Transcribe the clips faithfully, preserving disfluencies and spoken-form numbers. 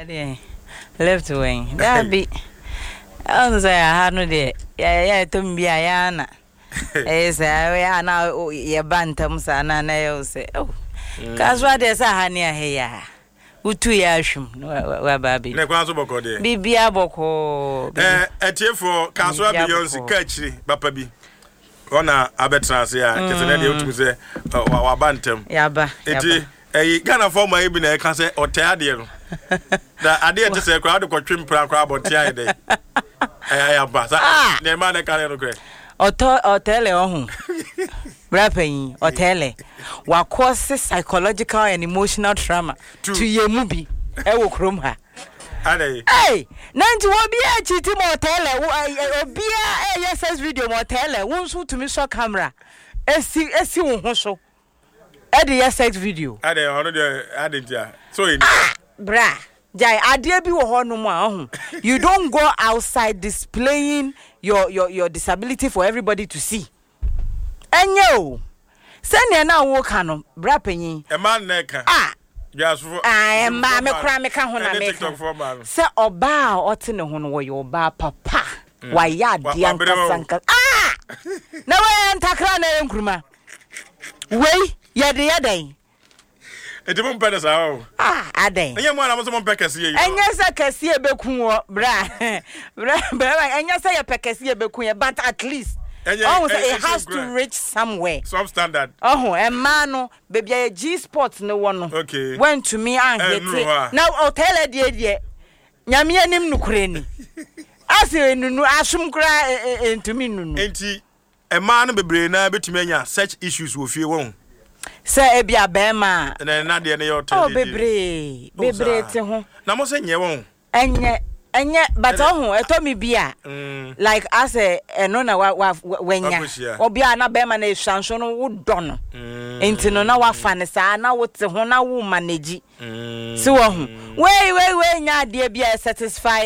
Ade left wing. That be. I don't say I had no day. Yeah, yeah, to me, I am. Eh, say I now your bantam sana na you say. Oh, cause what there's a honey here. Utu yashum wa baby. Ne kwanso boko de. Bibia boko. Eh, etiefo kaso Beyonce kachiri papa bi. Ona abetrase ya kesene de otum se wa bantam. Yaba. Eti eh Ghana for my bi na e kan se otade no. Da ade ete se kwa de kwatwem pra kwa abonte aye de. Eh yaba. Sa ne ma ne kan no kre. Oto otele ohun. Brapen otele. Wa cause psychological and emotional trauma to yemu bi e wo krom ha. Ade. Hey, nanti wo bia chiti motele obia eh yes video motele won so to me so camera. Esi esi wo ho so. E de yes video. Ade ono de ade dia. So in bra. Jai ade bi wo ho no mu ahun. You don't go outside displaying your your your disability for everybody to see. Enyo. Send na wo ka no bra panyin. E man na ka. Ah. Jasfo. Ah, ma me kra me ka ho na me. Se oba ote ne ho no wo ye oba papa. Wa ya de ankasanka. Ah! Na we ntakra na enkuruma. Wei, ye de ye den. E de mo pede sa o. Ah, aden. Enye mo na mo so mo pekese ye. Enye se kese e bekun wo bra. Bra, bra, enye se ye pekese e bekun ye, but at least oh, so it has to reach somewhere. Substandard. Oh, a man no baby a G sports no one. Okay. Went to me and hit it. Now I'll tell her dear dear. Nyami anim no kreni. Ase nunu asum kra into me nunu. Enti a man bebre na betumi anya such issues wo fie won. Say e bia be ma. Na na de ne yo tell. Oh bebre. Bebre te ho. Na mo se nye won. Enye enye but oh eto me bia. Like as a eno na wa wenya. Obia na be ma na ehwanso no wo do no. Enti no na wa fa ne sa na wo te ho na wo manage. Si wo ho. Wey wey wey nya de bia satisfy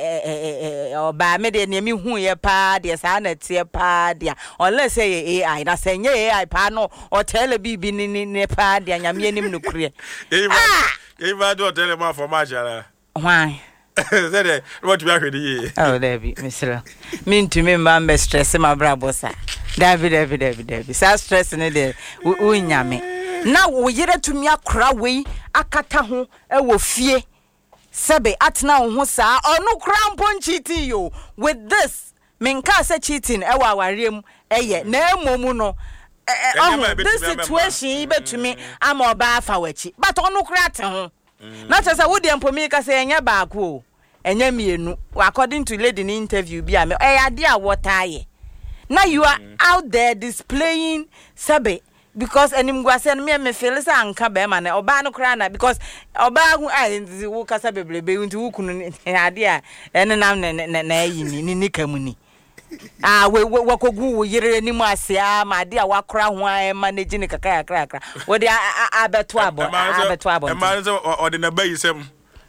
oba me de ne mi hu ye pa de sa na tie pa de. Unless say A I na say nye A I pa no o tele bibi ni ni pa de nyame anim no kure. Ah! Eva do tele ma for ma jara. Why? Said what we are ready. Oh, Debbie, Mister Mean to me, Mamma stress my brabosa. David, David, David, David. So stress in it. Unyame. Now we get to me a crawway, a cataho, a wo fie. Sabe at now, Hosa, or no crown punch cheating you with this. Menka say cheating, a wawarium, a ye, no momuno. Oh, this situation, but to me, I'm a bar for which, but on no cratter. Not as I would empomeka say enya back wo enya mienu according to lady in interview bi am eh idea what I now you are out there displaying sabe because enim gwase no me me feel say anka be ma na oba no kra na because oba hu ai wo kasa bebrebe nti wo kunu ade a ene nam na na yi ni ni kamuni ah we wakogu wo yire ni mu ase a ma de a wakora ho a manage ni kaka yakra yakra wo de abeto abo abeto abo e man so o de na bayi sem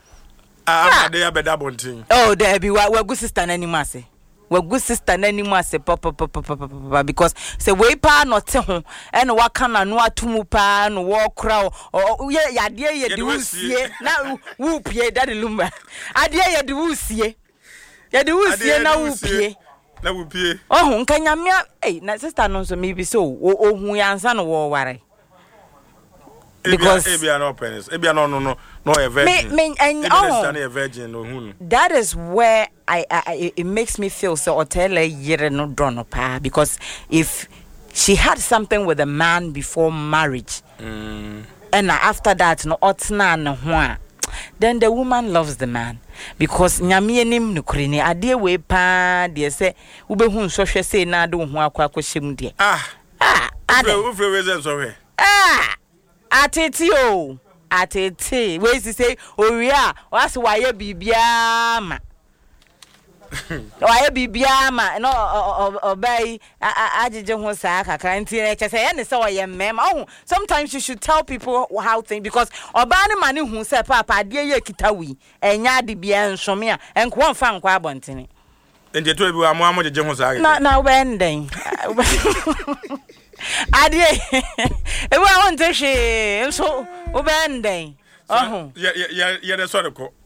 ah de abeda bontin oh there be wagu sister na ni mu ase wagu sister na ni mu ase pop pop pop because say we pa no te ho e no waka na no atumu pa no wo kora o ye yade ye de wusie na wu pie dade lumba ade ye de wusie ye de wusie na wu pie na wo pie oh nka nyamia eh na sister no so maybe so ohun yansa no wo ware because ebia no penis ebia no no no no a virgin me me oh a virgin ohun that is where I, I it makes me feel so otele yere no dono pa because if she had something with a man before marriage mm. and after that no otna no ho then the woman loves the man because nyame anim nukuri ni ade we pa de se wo be hu nsohwe se na ade wo ho akwa akohyem de ah ah ade wo fre we ze nsohwe ah ateti o ateti we si say owia wase waye bibia ma waye bibia ma no obey ajeje ho saa kakra nti e che say ene say oye mem oh sometimes you should tell people how things because oba ne mane hu say papa ade ye kitawi enya ade bia nsome a enko mfa nkwa abontene nje to bi wa mo amojeje ho saa na na wenden ade e wa won te hwe so wobenden oh ye ye ye de so de ko